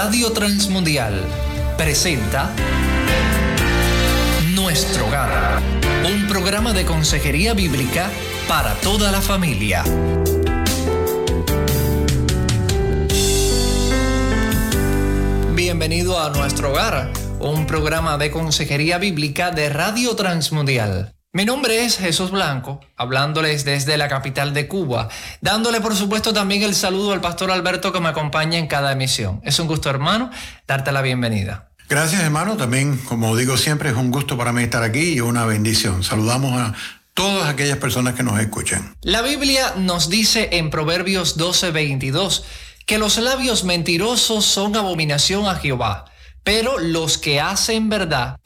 Radio Transmundial presenta Nuestro Hogar, un programa de consejería bíblica para toda la familia. Bienvenido a Nuestro Hogar, un programa de consejería bíblica de Radio Transmundial. Mi nombre es Jesús Blanco, hablándoles desde la capital de Cuba, dándole por supuesto también el saludo al pastor Alberto que me acompaña en cada emisión. Es un gusto, hermano, darte la bienvenida. Gracias, hermano. También, como digo siempre, es un gusto para mí estar aquí y una bendición. Saludamos a todas aquellas personas que nos escuchan. La Biblia nos dice en Proverbios 12:22 que los labios mentirosos son abominación a Jehová, pero los que hacen verdad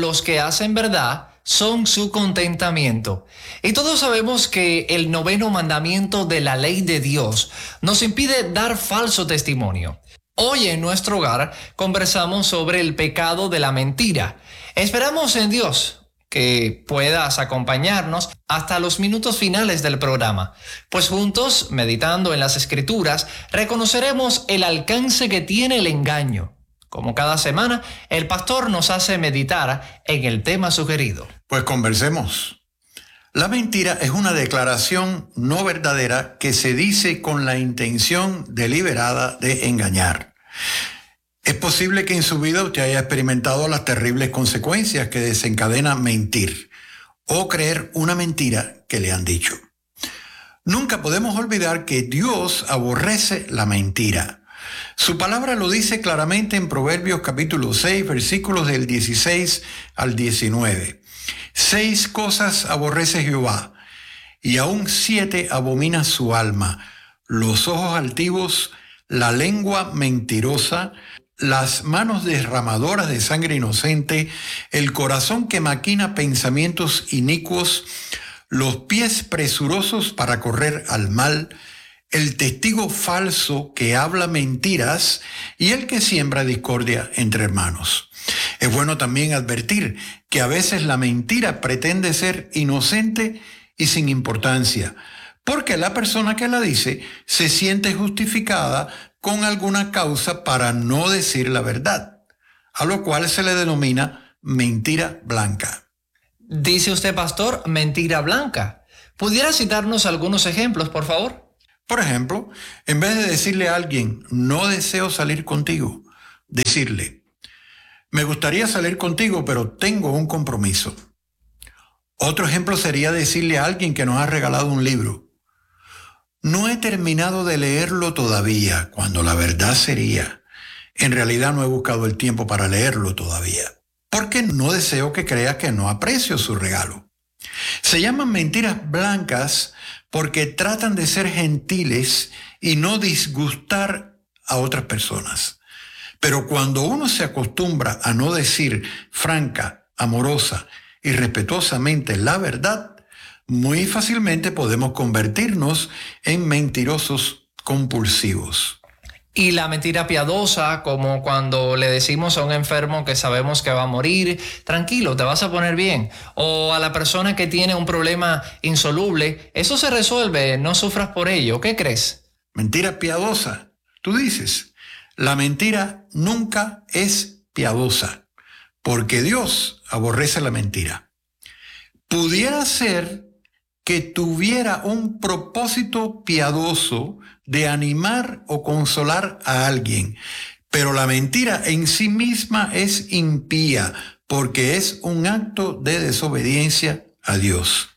son su contentamiento. Y todos sabemos que el 9º mandamiento de la ley de Dios nos impide dar falso testimonio. Hoy en Nuestro Hogar conversamos sobre el pecado de la mentira. Esperamos en Dios que puedas acompañarnos hasta los minutos finales del programa, pues juntos, meditando en las Escrituras, reconoceremos el alcance que tiene el engaño. Como cada semana, el pastor nos hace meditar en el tema sugerido. Pues conversemos. La mentira es una declaración no verdadera que se dice con la intención deliberada de engañar. Es posible que en su vida usted haya experimentado las terribles consecuencias que desencadena mentir o creer una mentira que le han dicho. Nunca podemos olvidar que Dios aborrece la mentira. Su palabra lo dice claramente en Proverbios capítulo 6, versículos del 16 al 19. 6 cosas aborrece Jehová, y aún 7 abomina su alma: los ojos altivos, la lengua mentirosa, las manos derramadoras de sangre inocente, el corazón que maquina pensamientos inicuos, los pies presurosos para correr al mal, el testigo falso que habla mentiras y el que siembra discordia entre hermanos. Es bueno también advertir que a veces la mentira pretende ser inocente y sin importancia, porque la persona que la dice se siente justificada con alguna causa para no decir la verdad, a lo cual se le denomina mentira blanca. Dice usted, pastor, mentira blanca. ¿Pudiera citarnos algunos ejemplos, por favor? Por ejemplo, en vez de decirle a alguien, no deseo salir contigo, decirle, me gustaría salir contigo, pero tengo un compromiso. Otro ejemplo sería decirle a alguien que nos ha regalado un libro, no he terminado de leerlo todavía, cuando la verdad sería, en realidad no he buscado el tiempo para leerlo todavía, porque no deseo que crea que no aprecio su regalo. Se llaman mentiras blancas porque tratan de ser gentiles y no disgustar a otras personas. Pero cuando uno se acostumbra a no decir franca, amorosa y respetuosamente la verdad, muy fácilmente podemos convertirnos en mentirosos compulsivos. Y la mentira piadosa, como cuando le decimos a un enfermo que sabemos que va a morir, tranquilo, te vas a poner bien. O a la persona que tiene un problema insoluble, eso se resuelve, no sufras por ello. ¿Qué crees? Mentira piadosa. Tú dices, la mentira nunca es piadosa, porque Dios aborrece la mentira. Pudiera ser que tuviera un propósito piadoso de animar o consolar a alguien, pero la mentira en sí misma es impía porque es un acto de desobediencia a Dios.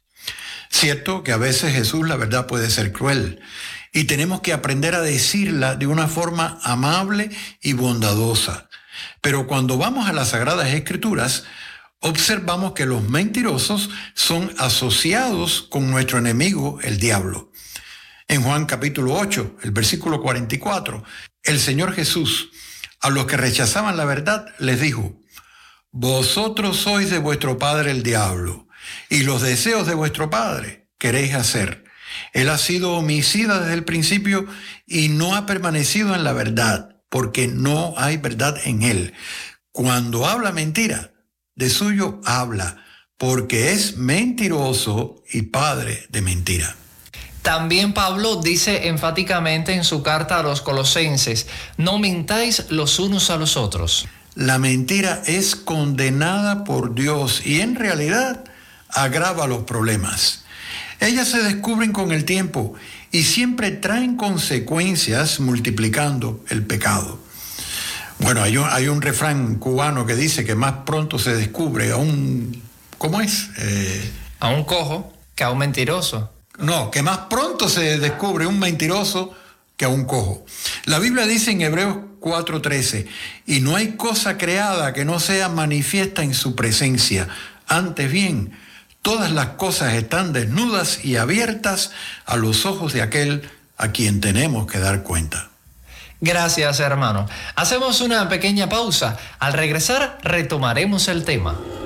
Cierto que a veces, Jesús, la verdad puede ser cruel y tenemos que aprender a decirla de una forma amable y bondadosa. Pero cuando vamos a las Sagradas Escrituras, observamos que los mentirosos son asociados con nuestro enemigo, el diablo. En Juan capítulo 8, el versículo 44, el Señor Jesús a los que rechazaban la verdad les dijo, vosotros sois de vuestro padre el diablo, y los deseos de vuestro padre queréis hacer. Él ha sido homicida desde el principio y no ha permanecido en la verdad, porque no hay verdad en él. Cuando habla mentira, de suyo habla, porque es mentiroso y padre de mentira. También Pablo dice enfáticamente en su carta a los Colosenses, no mintáis los unos a los otros. La mentira es condenada por Dios y en realidad agrava los problemas. Ellas se descubren con el tiempo y siempre traen consecuencias multiplicando el pecado. Bueno, hay un refrán cubano que dice que más pronto se descubre a un... ¿Cómo es? A un cojo que a un mentiroso. No, que más pronto se descubre un mentiroso que a un cojo. La Biblia dice en Hebreos 4:13, y no hay cosa creada que no sea manifiesta en su presencia. Antes bien, todas las cosas están desnudas y abiertas a los ojos de aquel a quien tenemos que dar cuenta. Gracias, hermano. Hacemos una pequeña pausa. Al regresar, retomaremos el tema.